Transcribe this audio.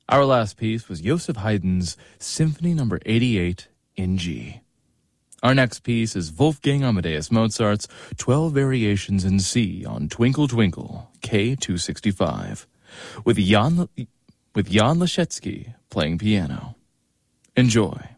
Our last piece was Joseph Haydn's Symphony No. 88 in G. Our next piece is Wolfgang Amadeus Mozart's 12 Variations in C on Twinkle Twinkle, K265, with Jan Leszecki playing piano. Enjoy.